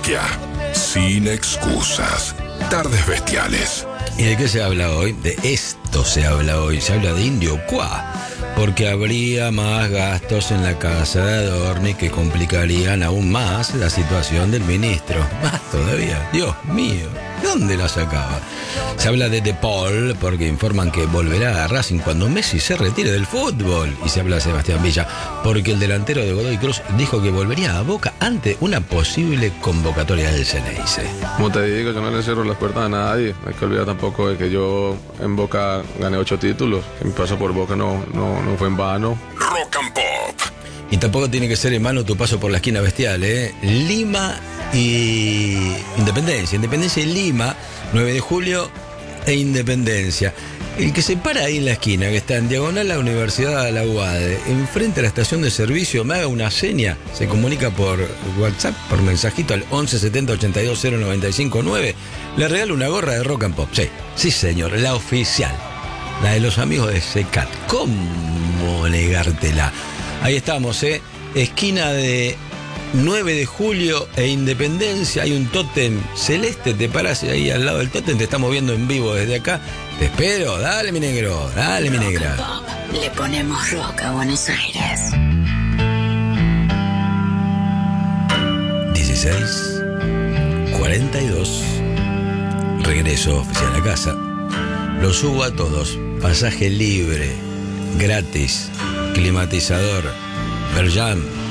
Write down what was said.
parroquia. Sin excusas. Tardes bestiales. ¿Y de qué se habla hoy? De esto se habla hoy. Se habla de Indio Qua. Porque habría más gastos en la casa de Adorni que complicarían aún más la situación del ministro. Más todavía. Dios mío. ¿De dónde la sacaba? Se habla de Paul porque informan que volverá a Racing cuando Messi se retire del fútbol. Y se habla de Sebastián Villa porque el delantero de Godoy Cruz dijo que volvería a Boca ante una posible convocatoria del Ceneice. Como te digo, yo no le cierro las puertas a nadie. No hay que olvidar tampoco de que yo en Boca gané 8 títulos. Que mi paso por Boca no fue en vano. Rock and Pop. Y tampoco tiene que ser en vano tu paso por la esquina bestial, ¿eh? Lima y Independencia. Independencia y Lima, 9 de julio e Independencia. El que se para ahí en la esquina, que está en diagonal a la Universidad de la UADE, enfrente a la estación de servicio, me haga una seña, se comunica por WhatsApp, por mensajito al 11 70 82 095 9, le regalo una gorra de Rock and Pop. Sí señor, la oficial, la de los amigos de Secat. ¿Cómo negártela? Ahí estamos, esquina de 9 de julio e Independencia, hay un tótem celeste, te parás ahí al lado del tótem, te estamos viendo en vivo desde acá. Te espero, dale mi negro, dale mi negra. Pop. Le ponemos rock a Buenos Aires. 16:42. Regreso oficial a casa. Lo subo a todos. Pasaje libre, gratis, climatizador, Verjam.